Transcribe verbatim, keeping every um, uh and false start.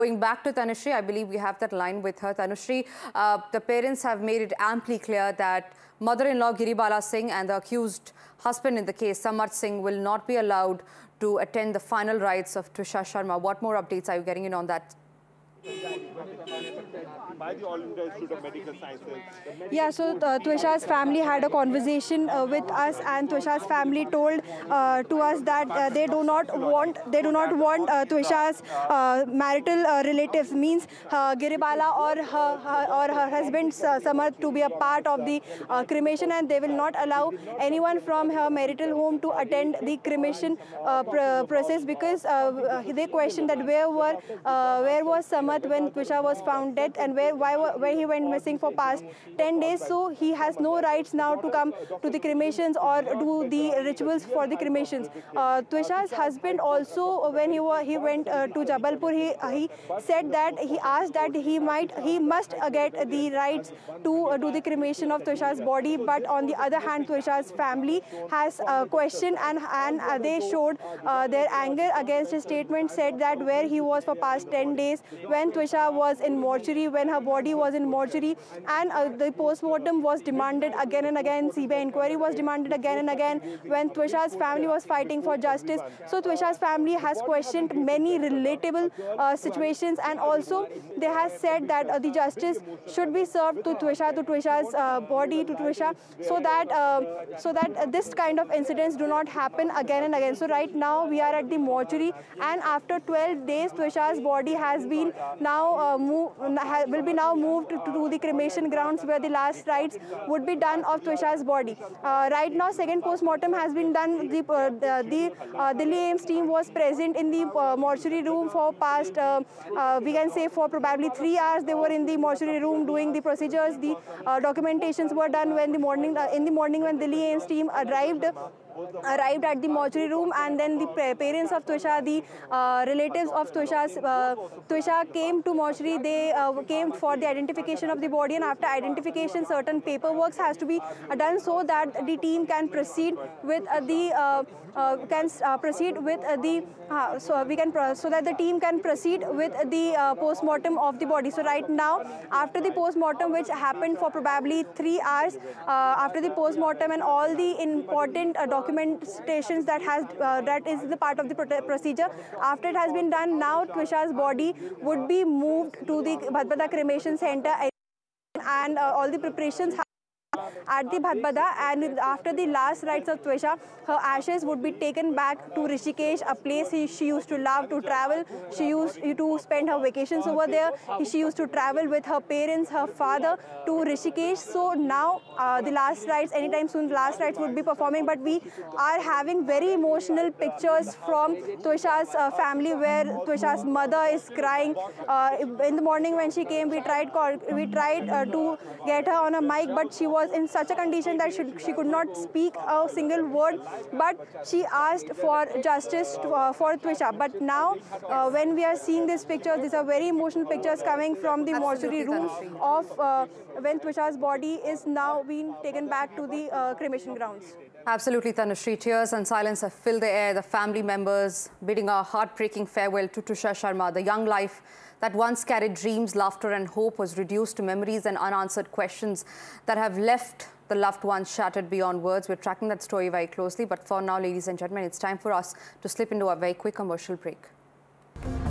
Going back to Tanushree, I believe we have that line with her. Tanushree, uh, the parents have made it amply clear that mother-in-law Giribala Singh and the accused husband in the case, Samarth Singh, will not be allowed to attend the final rites of Trisha Sharma. What more updates are you getting in on that? By the All India Institute of Medical Sciences. Yeah, so uh, Trisha's family had a conversation uh, with us, and Trisha's family told uh, to us that uh, they do not want they do not want uh, Trisha's uh, marital uh, relatives, means uh, Giribala or her, her or her husband uh, Samarth, to be a part of the uh, cremation, and they will not allow anyone from her marital home to attend the cremation uh, pr process because uh, they questioned that where were uh, where was Samarth when Trisha was found dead, and where why where he went missing for past ten days. So he has no rights now to come to the cremations or do the rituals for the cremations. Uh, Trisha's husband also, when he was he went uh, to Jabalpur, he he said that he asked that he might he must uh, get the rights to uh, do the cremation of Trisha's body. But on the other hand, Trisha's family has uh, questioned and and uh, they showed uh, their anger against his statement. Said that where he was for past ten days when Trisha was in mortuary, when her body was in mortuary, and uh, the post-mortem was demanded again and again, C B I inquiry was demanded again and again, when Trisha's family was fighting for justice. So Trisha's family has questioned many relatable uh, situations, and also they have said that uh, the justice should be served to Trisha, to Trisha's uh, body, to Trisha, so that uh, so that uh, this kind of incidents do not happen again and again. So right now we are at the mortuary, and after twelve days, Trisha's body has been now uh, move, will be now moved to, to the cremation grounds where the last rites would be done of Trisha's body. Uh, right now, second post-mortem has been done. The uh, the, the uh, Delhi AIIMS team was present in the uh, mortuary room for past, uh, uh, we can say, for probably three hours. They were in the mortuary room doing the procedures. The uh, documentations were done when the morning uh, in the morning when Delhi AIIMS team arrived. arrived at the mortuary room, and then the parents of Trisha, the uh, relatives of Trisha's, uh, Trisha came to mortuary. They uh, came for the identification of the body, and after identification, certain paperwork has to be uh, done so that the team can proceed with uh, the uh, uh, can uh, proceed with uh, the uh, so we can so that the team can proceed with the uh, post-mortem of the body. So right now, after the post-mortem, which happened for probably three hours, uh, after the post-mortem and all the important uh, documentations that has uh, that is the part of the procedure, after it has been done, now Trisha's body would be moved to the Bhatbada Cremation Center, and uh, all the preparations at the Bhatbada, and after the last rites of Trisha, her ashes would be taken back to Rishikesh, a place he, she used to love to travel. She used to spend her vacations over there. She used to travel with her parents, her father, to Rishikesh. So now uh, the last rites, anytime soon the last rites would be performing, but we are having very emotional pictures from Trisha's uh, family, where Trisha's mother is crying. Uh, in the morning when she came, we tried call, we tried uh, to get her on a mic, but she was in such a condition that she, she could not speak a single word, but she asked for justice to, uh, for Trisha. But now, uh, when we are seeing these pictures, these are very emotional pictures coming from the mortuary room of uh, when Trisha's body is now being taken back to the uh, cremation grounds. Absolutely, Tanushree. Tears and silence have filled the air. The family members bidding a heartbreaking farewell to Trisha Sharma. The young life that once carried dreams, laughter and hope was reduced to memories and unanswered questions that have left the loved ones shattered beyond words. We're tracking that story very closely. But for now, ladies and gentlemen, it's time for us to slip into a very quick commercial break.